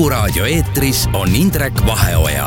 Kuku raadio eetris on Indrek Vaheoja.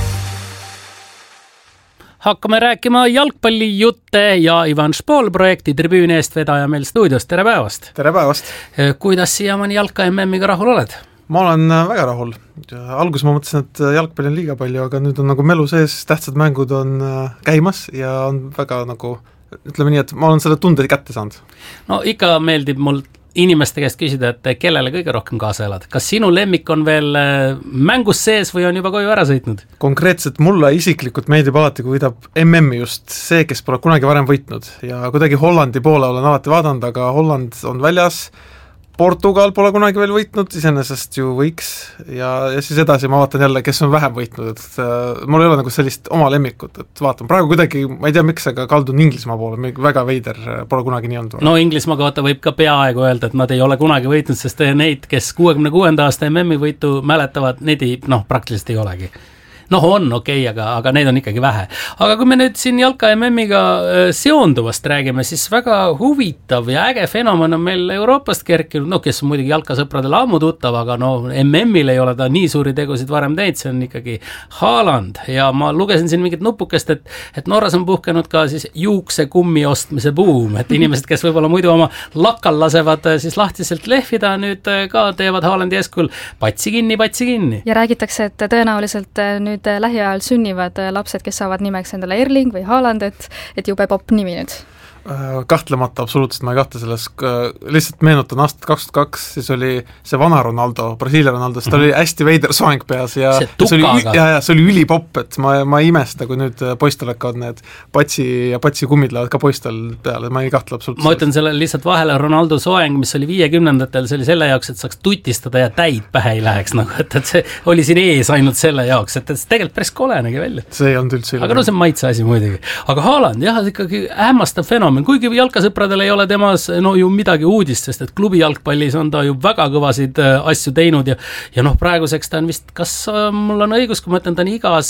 Hakkame rääkima jalgpallijutte ja Ivan Špol projekti tribüüni eestvedaja meil stuudios. Tere päevast! Tere päevast! Kuidas siiamaani jalka MM-iga rahul oled? Ma olen väga rahul. Algus ma mõtlesin, et jalgpalli on liiga palju, aga nüüd on nagu melu sees, tähtsad mängud on käimas ja on väga nagu, ütleme nii, et ma olen selle tunde kätte saanud. No ikka meeldib mul inimeste käest küsida, et kellele kõige rohkem kaasa elad. Kas sinu lemmik on veel mängus sees või on juba koju ära sõitnud? Konkreetselt mulle isiklikult meeldib alati, kui võidab MM-i just see, kes pole kunagi varem võitnud. Ja kuidagi Hollandi poole olen alati vaadanud, aga Holland on väljas, Portugal pole kunagi veel võitnud, iseenesest ju võiks, ja siis edasi ma vaatan jälle, kes on vähem võitnud, et mul ei ole nagu sellist oma lemmikut, et vaatan, praegu kuidagi, ma ei tea miks, aga kaldun Inglismaa poole, väga veider, pole kunagi nii olnud. No Inglismaa kohta võib ka peaaegu öelda, et nad ei ole kunagi võitnud, sest neid, kes 66. aasta MM-i võitu mäletavad, neid praktiliselt ei olegi. On okei, aga neid on ikkagi vähe. Aga kui me nüüd siin jalka MM-iga seonduvast räägime, siis väga huvitav ja äge fenomen on meil Euroopast kerkinud, kes on muidugi jalkasõpradele ammu tuttav, aga MM-il ei ole ta nii suuri tegusid varem teinud, see on ikkagi Haaland. Ja ma lugesin siin mingit nupukest, et Norras on puhkenud ka siis juuksekummi ostmise buum, et inimesed, kes võib-olla muidu oma lakkal lasevad siis lahtiselt lehvida, nüüd ka teevad Haalandi eeskul patsi kinni. Ja räägitakse, et tõenäoliselt nüüd lähiajal sünnivad lapsed, kes saavad nimeks endale Erling või Haaland, et jube popp nimi nüüd. Kahtlemata, absoluutselt ma ei kahtle selles, lihtsalt meenutan aastat 2002, siis oli see vana Ronaldo, Brasiilia Ronaldo, siis ta oli hästi veider soeng peas ja see oli ülipopp, et ma ei imesta, kui nüüd poistel hakkavad need patsi kummid lähevad ka poistel peale, ma ei kahtle absoluutselt. Ma ütlen selle lihtsalt vahele, Ronaldo soeng, mis oli 50-ndatel, see oli selle jaoks, et saaks tutistada ja täid pähe ei läheks, et see oli siin ees ainult selle jaoks, et tegelikult päris kole nägi välja. See ei olnud üldse aga see on maitse asi muidugi. Aga Haaland, jah, ikkagi hämmastav fenomen, kuigi jalkasõpradel ei ole temas ju midagi uudist, sest et klubi jalgpallis on ta ju väga kõvasid asju teinud ja praeguseks ta on vist, kas mul on õigus, kui ma ütlen, ta on igas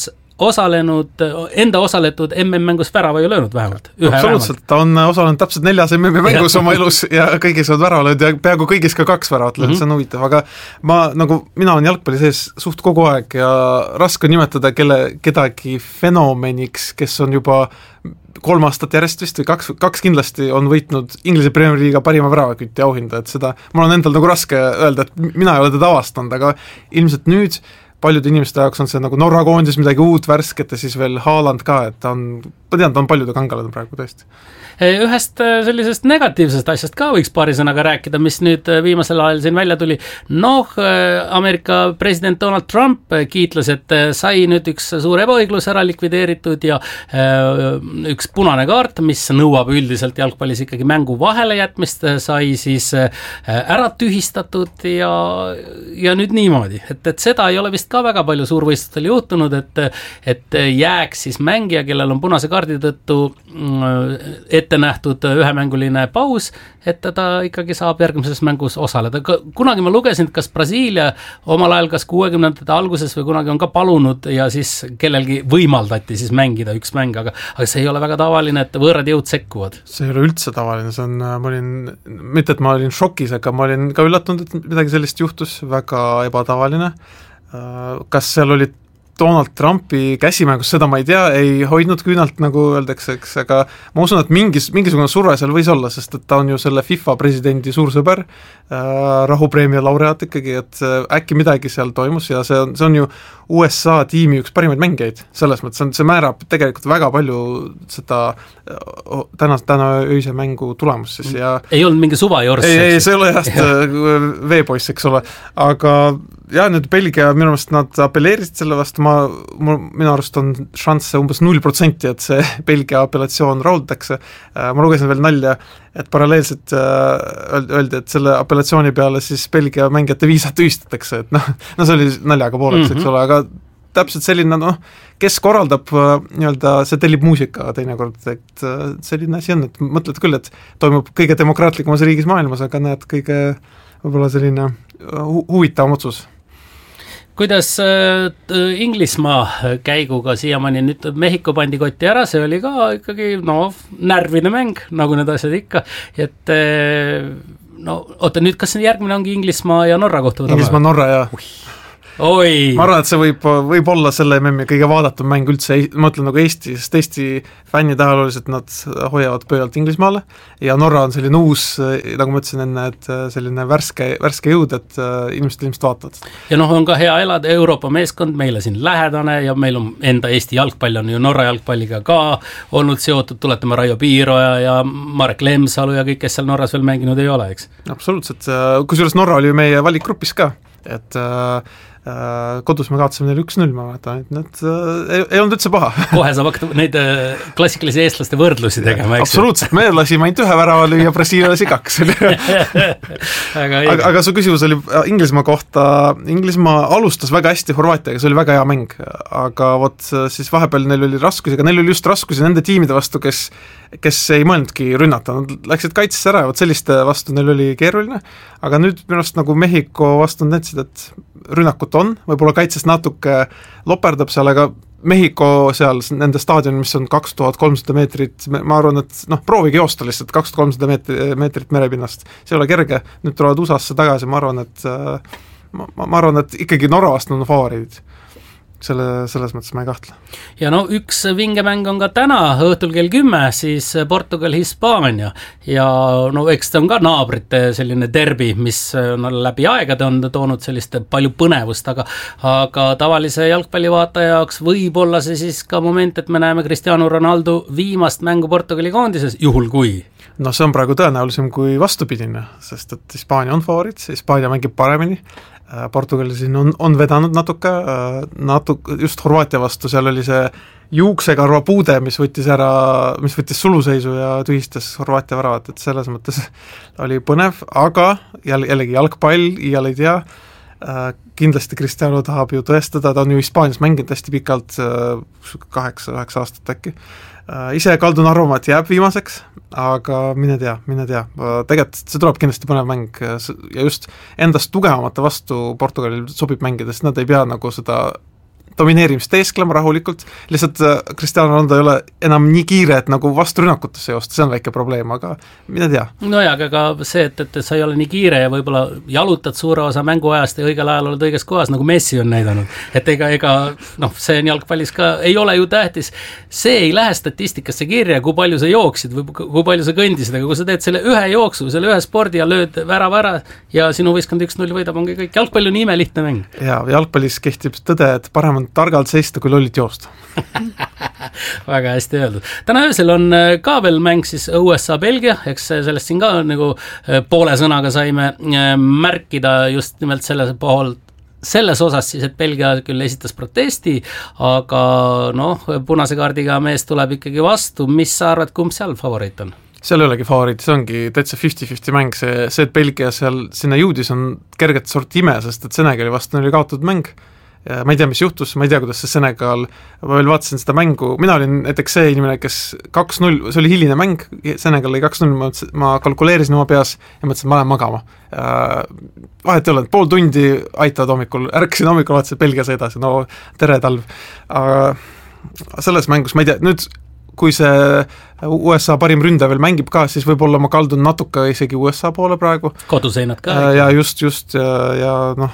enda osaletud MM-mängus värava ju löönud vähemalt. Absoluutselt, ta on osalenud täpselt 4 MM-mängus oma elus ja kõigis on värava löönud ja peaaegu kõigis ka 2 väravat löönud, see on huvitav, aga mina olen jalgpalli sees suht kogu aeg ja raske nimetada kedagi fenomeniks, kes on juba 3 aastat järjest vist või 2 kindlasti on võitnud Inglise Premier League'i parima väravakütti auhinda, et seda mul on endal nagu raske öelda, et mina ei ole teda avastanud, aga ilmselt nüüd paljude inimeste jaoks on see nagu Norra koondis midagi uut, värsket ja siis veel Haaland ka, et ta on paljude kangelane praegu tõesti. Ühest sellisest negatiivsest asjast ka võiks paari sõnaga rääkida, mis nüüd viimasel ajal siin välja tuli. Ameerika president Donald Trump kiitles, et sai nüüd üks suur ebaõiglus ära likvideeritud ja üks punane kaart, mis nõuab üldiselt jalgpallis ikkagi mängu vahele jätmist, sai siis ära tühistatud ja nüüd niimoodi, et seda ei ole vist ka väga palju suurvõistlustel juhtunud, et jääks siis mängija, kellel on punase kaardi tõttu ette nähtud ühemänguline paus, et ta ikkagi saab järgmises mängus osaleda. Kunagi ma lugesin, kas Brasiilia omal ajal, kas 60-ndate alguses või kunagi on ka palunud ja siis kellelgi võimaldati siis mängida üks mäng, aga see ei ole väga tavaline, et võõrad jõud sekkuvad. See ei ole üldse tavaline, mitte et ma olin šokis, aga ma olin ka üllatunud, et midagi sellist juhtus, väga ebatavaline. Kas seal oli Donald Trumpi käsimängus, seda ma ei tea, ei hoidnud küünalt, nagu öeldakse, aga ma usun, et mingisugune surve seal võis olla, sest et ta on ju selle FIFA presidendi suur sõber, rahupreemia laureaat ikkagi, et äkki midagi seal toimus ja see on ju USA tiimi üks parimaid mängijaid, selles mõttes see määrab tegelikult väga palju seda täna öise mängu tulemust siis ja ei olnud mingi suvajors. Ei, see ei ole veepoiss, eks ole, aga ja nüüd Belgia, minu arust nad apelleerisid selle vastu, minu arust on šansse umbes 0%, et see Belgia apellatsioon rahuldakse. Ma lugesin veel nalja, et paralleelselt öeldi, et selle apellatsiooni peale siis Belgia mängijate viisad tühistatakse, et see oli naljaga pooleks, eks ole, aga täpselt selline, kes korraldab see tellib muusika teinekord, et selline asi on, et mõtled küll, et toimub kõige demokraatlikumas riigis maailmas, aga näed kõige võib-olla selline huvitavam otsus. Kuidas Inglismaa käiguga siiamaani nüüd Mehhiko pandi kotti ära, see oli ka ikkagi närvine mäng, nagu need asjad ikka, et oota nüüd, kas järgmine ongi Inglismaa ja Norra kohtuvad? Inglismaa, Norra ja Oi. ma arvan, et see võib olla selle MM-i kõige vaadatum mäng üldse, ma ütlen nagu Eesti, sest Eesti fännid ajalooliselt nad hoiavad pööalt Inglismaale ja Norra on selline uus, nagu ma ütlesin enne, et selline värske jõud, et inimesed ilmselt vaatavad. Ja on ka hea elada, Euroopa meeskond meile siin lähedane ja meil on enda Eesti jalgpall on ju Norra jalgpalliga ka olnud seotud, tuletame Raio Piiroja ja Marek Lemsalu ja kõik, kes seal Norras veel mänginud ei ole, eks? Absoluutselt, kusjuures Norra oli meie valikgrupis ka, et kodus me kaotasime neile 1-0, ma mäletan, et need ei olnud üldse paha. Kohe saab hakata neid klassikalisi eestlaste võrdlusi tegema, eks? Absoluutselt, me lasime ainult 1 värava lüüa, Brasiilia lasi 2. aga su küsimus oli Inglismaa kohta, Inglismaa alustas väga hästi Horvaatiaga, see oli väga hea mäng, aga vot siis vahepeal neil oli raskusi, aga neil oli just raskusi nende tiimide vastu, kes ei mõelnudki rünnata, nad läksid kaitsesse ära ja vot selliste vastu neil oli keeruline, aga nüüd minu arust nagu Mehhiko vastu näitasid, et rünnakut on, võib-olla kaitses natuke loperdab seal, aga Mehhiko seal nende staadion, mis on 2300 meetrit, ma arvan, et proovige joosta lihtsalt 2300 meetrit merepinnast, see ei ole kerge, nüüd tulevad USA-sse tagasi, ma arvan, et ikkagi Norra vastu on favoriidid. Selles mõttes ma ei kahtle. Ja üks vingemäng on ka täna õhtul kell 10, siis Portugal-Hispaania ja eks ta on ka naabrite selline derbi, mis läbi aegade on toonud sellist palju põnevust, aga tavalise jalgpallivaataja jaoks võib olla see siis ka moment, et me näeme Cristiano Ronaldo viimast mängu Portugali koondises, juhul kui? See on praegu tõenäolisem kui vastupidine, sest et Hispaania on favoriit, Hispaania mängib paremini, Portugal siin on vedanud natuke, just Horvaatia vastu, seal oli see juuksekarva puude, mis võttis suluseisu ja tühistas Horvaatia väravat, et selles mõttes oli põnev, aga jällegi jalgpall, iial ei tea, kindlasti Cristiano tahab ju tõestada, ta on ju Hispaanias mänginud hästi pikalt, 8 aastat äkki, ise kaldun arvama, et jääb viimaseks, aga mine tea, tegelikult see tuleb kindlasti põnev mäng ja just endast tugevamate vastu Portugalil sobib mängida, sest nad ei pea nagu seda domineerimist teesklema rahulikult, lihtsalt Cristiano Ronaldo ei ole enam nii kiire, et nagu vastrünnakutesse joosta, see on väike probleem, aga mine tea. Aga ka see, et sa ei ole nii kiire ja võib-olla jalutad suure osa mänguajast ja õigel ajal oled õiges kohas, nagu Messi on näidanud, et ega see on jalgpallis ka, ei ole ju tähtis, see ei lähe statistikasse kirja, kui palju sa jooksid või kui palju sa kõndisid, aga kui sa teed selle ühe jooksu, selle ühe spordi ja lööd värava ära ja sinu võistkond 1-0 võidab, ongi kõik, jalgpall on imelihtne mäng. Ja jalgpallis kehtib tõde, et parem on targalt seista, kui lollit joosta. Väga hästi öeldud. Täna öösel on ka veel mäng siis USA-Belgia, eks sellest siin ka nagu poole sõnaga saime märkida just nimelt selles osas siis, et Belgia küll esitas protesti, aga punase kaardiga mees tuleb ikkagi vastu, mis sa arvad, kumb seal favoriit on? Seal ei olegi favoriit, see ongi täitsa 50-50 mäng, see, et Belgia sinna jõudis on kerget sorti ime, sest et Senegali vastu oli kaotatud mäng. Ma ei tea, mis juhtus, ma ei tea, kuidas see Senegal, ma veel vaatasin seda mängu, mina olin näiteks see inimene, kes 2-0, see oli hiline mäng, Senegal oli 2-0, ma kalkuleerisin oma peas ja mõtlesin, ma lähen magama. Vahet ei ole, pool tundi aitavad hommikul, ärkasin hommikul, vaatasin, et Belgia sõidas, tere talv. Selles mängus, ma ei tea, nüüd kui see USA parim ründaja veel mängib ka, siis võib-olla ma kaldun natuke isegi USA poole praegu. Koduseinad ka. Ja just ja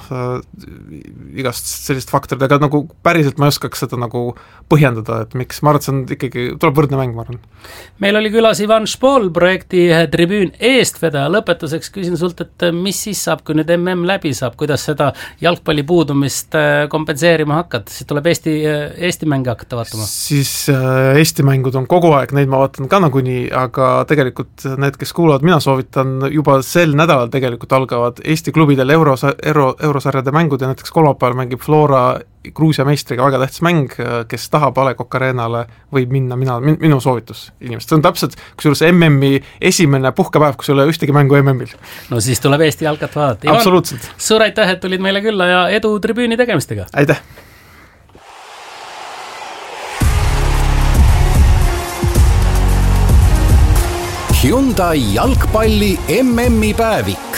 igast sellist faktorid, aga nagu päriselt ma ei oskaks seda nagu põhjendada, et miks, ma arvan, et see on ikkagi, tuleb võrdne mäng, ma arvan. Meil oli külas Ivan Špol, projekti Tribüün eestvedaja, lõpetuseks küsin sult, et mis siis saab, kui nüüd MM läbi saab, kuidas seda jalgpalli puudumist kompenseerima hakkad, siis tuleb Eesti mänge hakata vaatama? Siis Eesti mängud on kogu aeg, neid ma vaatan ka nagunii, aga tegelikult need, kes kuulavad, mina soovitan juba sel nädalal tegelikult algavad Eesti klubidel eurosarjade mängud ja näiteks kolmapäeval mängib Flora Gruusia meistriga väga tähtis mäng, kes tahab A Le Coq Arenale, võib minna, minu soovitus inimest. See on täpselt, kusjuures MM-i esimene puhkepäev, kus ei ole ühtegi mängu MM-il. No siis tuleb Eesti jalkat vaadata. Absoluutselt. Suur aitäh, et tulid meile külla ja edu Tribüüni tegemistega. Aitäh! Hyundai jalgpalli MM-i päevik.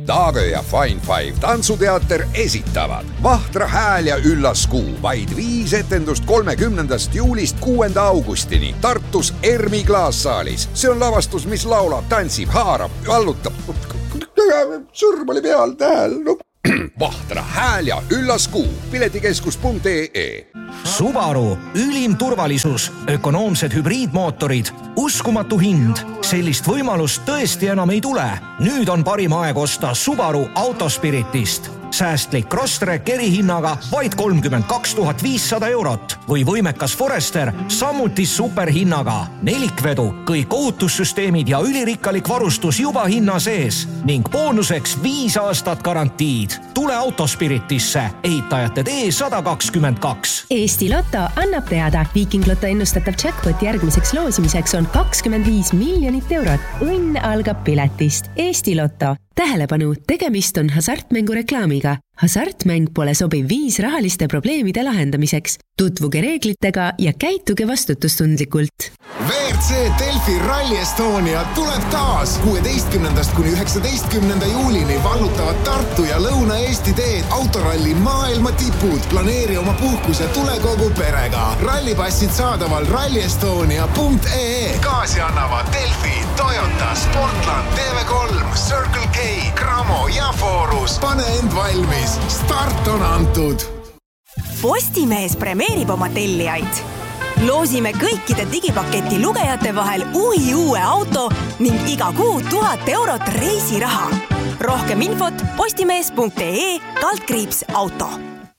Taagö ja Fine Five tantsuteater esitavad Vahtra hääl ja üllas kuu. Vaid 5 etendust 30. juulist 6. augustini Tartus Ermi klaassaalis. See on lavastus, mis laulab, tantsib, haarab, vallutab. Sõrm oli peal, tähel. Vahtra hääl ja üllas kuu. Piletikeskus.ee. Subaru, ülim turvalisus, ökonoomsed hübriidmootorid, uskumatu hind. Sellist võimalust tõesti enam ei tule. Nüüd on parim aeg osta Subaru Autospiritist. Säästlik Crosstrek erihinnaga vaid 32 500 eurot või võimekas Forester samuti superhinnaga. Nelikvedu, kõik ohutussüsteemid ja ülirikkalik varustus juba hinna sees ning boonuseks 5 aastat garantiid. Tule Autospiritisse, ehitajate tee 122. Eesti Lotto annab teada. Viiking Lotto ennustatav jackpot järgmiseks loosimiseks on 25 miljonit eurot. Õnn algab piletist. Eesti Lotto. Tähelepanu, tegemist on hasartmängu reklaamiga. Hasartmäng pole sobiv viis rahaliste probleemide lahendamiseks. Tutvuge reeglitega ja käituge vastutustundlikult. WRC Delfi Rally Estonia tuleb taas 16. kuni 19. juulini vallutavad Tartu ja Lõuna-Eesti teed autoralli maailma tipud. Planeeri oma puhkus ja tule kogu perega. Rallipassid saadaval rallyestonia.ee. Kaasi annavad Delfi, Toyota, Sportland, TV3, Circle K, Cramo ja Forus. Pane end valmis. Start on antud. Postimees premeerib oma tellijaid. Loosime kõikide digipaketi lugejate vahel uue auto ning iga kuu 1000 eurot reisiraha. Rohkem infot postimees.ee/auto.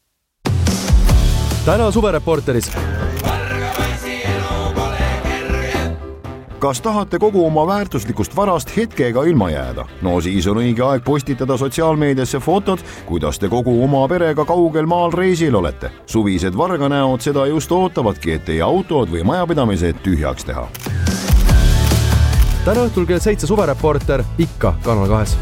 Täna suvereporteris. Kas tahate kogu oma väärtuslikust varast hetkega ilma jääda? No siis on õige aeg postitada sotsiaalmeediasse fotod, kuidas te kogu oma perega kaugel maal reisil olete. Suvised varganäod seda just ootavadki, et teie autod või majapidamised tühjaks teha. Täna õhtul kell 7 suvereporter ikka Kanal 2.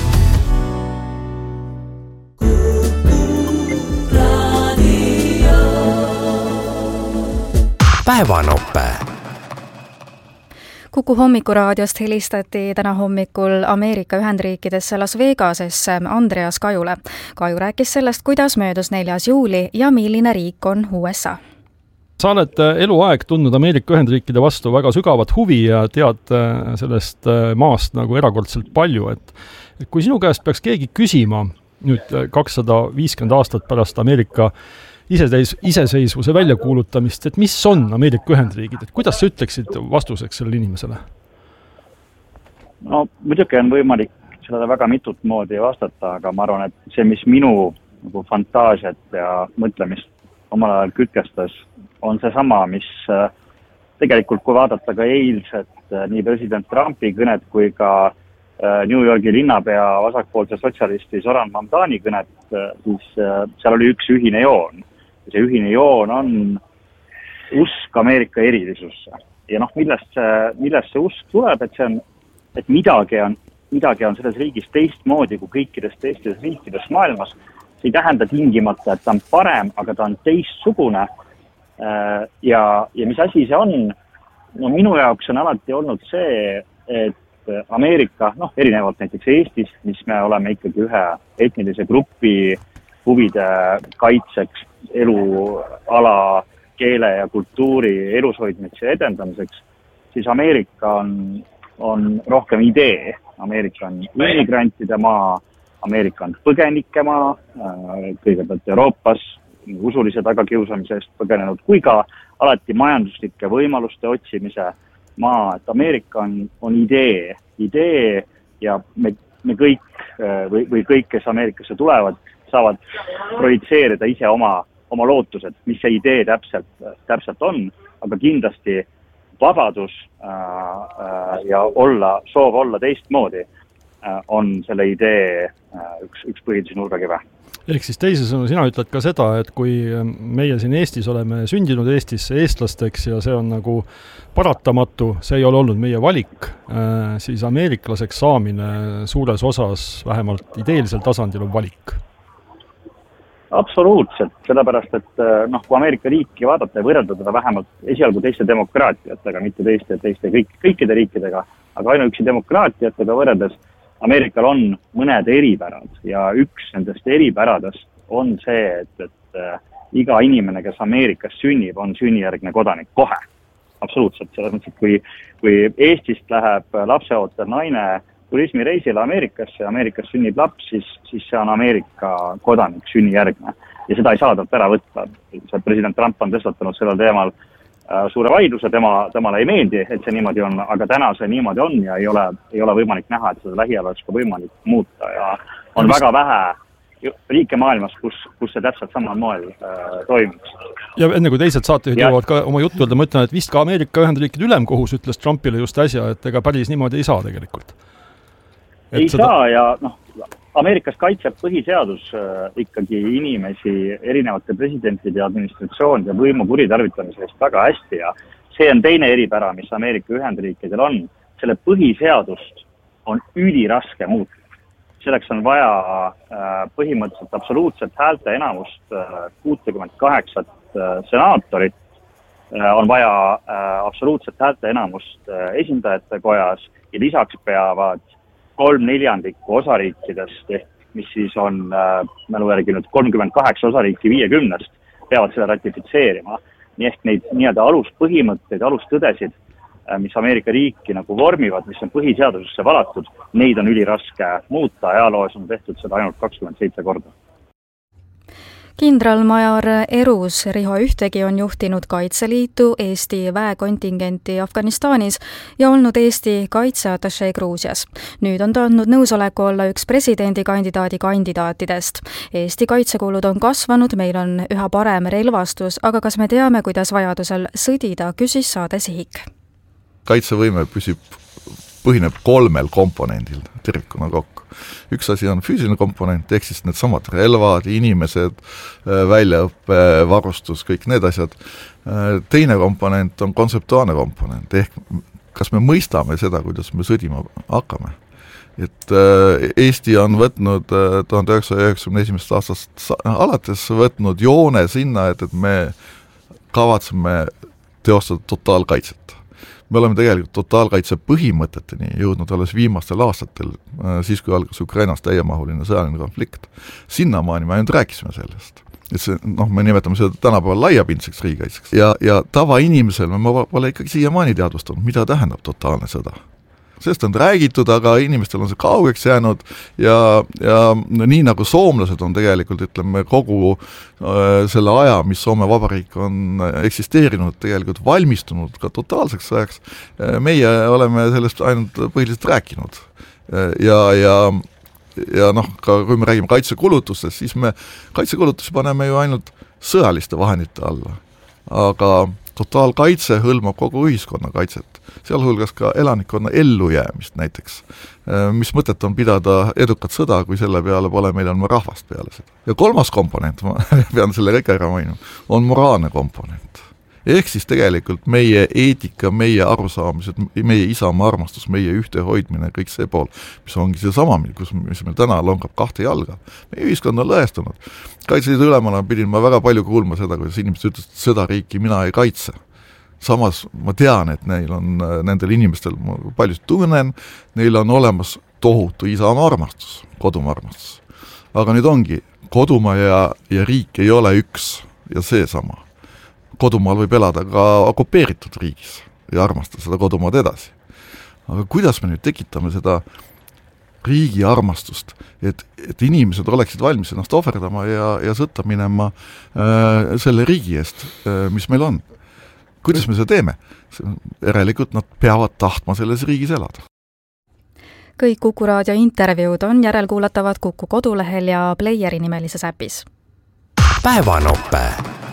Päevanope. Kuku hommikuraadiost helistati täna hommikul Ameerika Ühendriikidesse Las Vegasesse Andreas Kajule. Kaju rääkis sellest, kuidas möödus 4. juuli ja milline riik on USA. Sa oled eluaeg tundnud Ameerika Ühendriikide vastu väga sügavat huvi ja tead sellest maast nagu erakordselt palju. Et kui sinu käest peaks keegi küsima nüüd 250 aastat pärast Ameerika iseseisvuse väljakuulutamist, et mis on Ameerika Ühendriigid, et kuidas sa ütleksid vastuseks sellele inimesele? No muidugi on võimalik sellele väga mitut moodi vastata, aga ma arvan, et see, mis minu nagu fantaasiat ja mõtlemist omal ajal kütkestas, on see sama, mis tegelikult kui vaadata ka eilset nii president Trumpi kõnet kui ka New Yorgi linnapea vasakpoolse sotsialisti Zoran Mamdani kõnet, siis seal oli üks ühine joon. See ühine joon on usk Ameerika erilisusse. Ja millest see usk tuleb, et see on, et midagi on selles riigis teistmoodi kui kõikides teistes riikides maailmas. See ei tähenda tingimata, et ta on parem, aga ta on teistsugune. Ja mis asi see on? No minu jaoks on alati olnud see, et Ameerika, erinevalt näiteks Eestis, mis me oleme ikkagi ühe etnilise grupi huvide kaitseks, eluala, keele ja kultuuri elushoidmise edendamiseks, siis Ameerika on rohkem idee. Ameerika on immigrantide maa, Ameerika on põgenike maa, kõigepealt Euroopas usulise tagakiusamise eest põgenenud, kui ka alati majanduslike võimaluste otsimise maa, et Ameerika on idee ja me kõik või kõik, kes Ameerikasse tulevad, saavad projitseerida ise oma lootused, mis see idee täpselt on, aga kindlasti vabadus ja soov olla teistmoodi on selle idee üks põhilisi nurgakive. Ehk siis teisesõnu, sina ütled ka seda, et kui meie siin Eestis oleme sündinud Eestisse eestlasteks ja see on nagu paratamatu, see ei ole olnud meie valik, siis ameeriklaseks saamine suures osas vähemalt ideelisel tasandil on valik. Absoluutselt, sellepärast, et kui Ameerika riiki vaadata ja võrrelda teda vähemalt esialgu teiste demokraatiatega, mitte teiste kõikide riikidega, aga ainuüksi demokraatiatega võrreldes Ameerikal on mõned eripärad ja üks nendest eripäradest on see, et iga inimene, kes Ameerikas sünnib, on sünnijärgne kodanik kohe. Absoluutselt, selles mõttes, et kui Eestist läheb lapseootel naine turismireisile Ameerikasse ja Ameerikas sünnib laps, siis see on Ameerika kodanik sünnijärgne ja seda ei saa talt ära võtta. President Trump on tõstatanud sellel teemal suure vaidluse, temale ei meeldi, et see niimoodi on, aga täna see niimoodi on ja ei ole võimalik näha, et seda lähiajal oleks ka võimalik muuta ja on väga vähe riike maailmas, kus see täpselt samal moel toimuks. Ja enne kui teised saatejuhid jõuavad ka oma juttu öelda, ma ütlen, et vist ka Ameerika Ühendriikide ülemkohus ütles Trumpile just äsja, et ega päris niimoodi ei saa tegelikult. Ei saa ja Ameerikas kaitseb põhiseadus ikkagi inimesi erinevate presidentide ja administratsioonide võimu kuritarvitamise eest väga hästi ja see on teine eripära, mis Ameerika Ühendriikidel on. Selle põhiseadust on üliraske muuta. Selleks on vaja põhimõtteliselt absoluutset häälte enamust 68 senaatorit, on vaja absoluutset häälte enamust esindajate kojas ja lisaks peavad 3/4 osariikidest, mis siis on mälu järgi nüüd 38 osariiki 50-st, peavad seda ratifitseerima. Nii ehk neid nii-öelda aluspõhimõtteid, alustõdesid, mis Ameerika riiki nagu vormivad, mis on põhiseadusesse valatud, neid on üliraske muuta. Ajaloos on tehtud seda ainult 27 korda. Kindralmajor Erus Riho Ühtegi on juhtinud Kaitseliitu, Eesti väekontingenti Afganistanis ja olnud Eesti kaitseatašee Gruusias. Nüüd on ta andnud nõusoleku olla üks presidendikandidaadi kandidaatidest. Eesti kaitsekulud on kasvanud, meil on üha parem relvastus, aga kas me teame, kuidas vajadusel sõdida, küsis saade Sihik. Kaitsevõime põhineb 3 komponendil tervikuna kokku. Üks asi on füüsiline komponent, ehk siis need samad relvad, inimesed, väljaõppe, varustus, kõik need asjad. Teine komponent on kontseptuaalne komponent, ehk kas me mõistame seda, kuidas me sõdima hakkame. Et Eesti on võtnud 1991. aastast alates võtnud joone sinna, et me kavatseme teostada totaalkaitset. Me oleme tegelikult totaalkaitse põhimõteteni jõudnud alles viimastel aastatel, siis kui algas Ukrainas täiemahuline sõjaline konflikt. Sinnamaani me ainult rääkisime sellest. Et see, me nimetame seda tänapäeval laiapindseks riigikaitseks. Ja tavainimesel me pole ikkagi siiamaani teadvustanud, mida tähendab totaalne sõda. Sellest on räägitud, aga inimestel on see kaugeks jäänud ja nii nagu soomlased on tegelikult, ütleme, kogu selle aja, mis Soome Vabariik on eksisteerinud, tegelikult valmistunud ka totaalseks ajaks, meie oleme sellest ainult põhiliselt rääkinud. Ja ka kui me räägime kaitsekulutustest, siis me kaitsekulutusi paneme ju ainult sõjaliste vahendite alla, aga totaalkaitse hõlmab kogu ühiskonna kaitset, sealhulgas ka elanikkonna ellujäämist näiteks. Mis mõtet on pidada edukat sõda, kui selle peale pole, meil on rahvast peale seda. Ja 3. komponent, ma pean selle kõik ära mainima, on moraalne komponent. Ehk siis tegelikult meie eetika, meie arusaamised, meie isamaa armastus, meie ühtehoidmine, kõik see pool, mis ongi see sama, mis meil täna longab 2 jalga. Meie ühiskond on lõhestunud. Kaitseliidu ülemana pidin ma väga palju kuulma seda, kuidas inimesed ütlesid, et seda riiki mina ei kaitse. Samas ma tean, et nendel inimestel, ma paljusid tunnen, neil on olemas tohutu isamaa armastus, kodumaa armastus. Aga nüüd ongi, kodumaa ja riik ei ole üks ja see sama. Kodumaal võib elada ka okupeeritud riigis ja armastada seda kodumaad edasi. Aga kuidas me nüüd tekitame seda riigi armastust, et inimesed oleksid valmis ennast ohverdama ja sõtta minema selle riigi eest, mis meil on? Kuidas me seda teeme? Järelikult nad peavad tahtma selles riigis elada. Kõik Kuku raadio intervjuud on järelkuulatavad Kuku kodulehel ja Playeri nimelises äpis. Päevanoppe.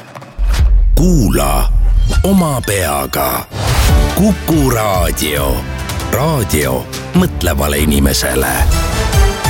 Kuula oma peaga. Kuku raadio. Raadio mõtlevale inimesele.